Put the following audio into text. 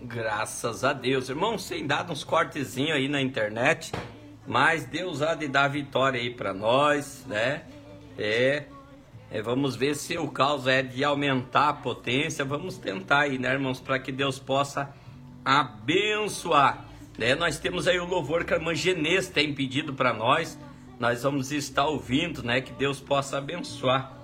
Graças a Deus, irmãos, tem dado uns cortezinhos aí na internet, mas Deus há de dar vitória aí para nós, né? Vamos ver se o caos é de aumentar a potência, vamos tentar aí, né, irmãos, para que Deus possa abençoar, né? Nós temos aí o louvor que a irmã Genês tem pedido para nós vamos estar ouvindo, né? Que Deus possa abençoar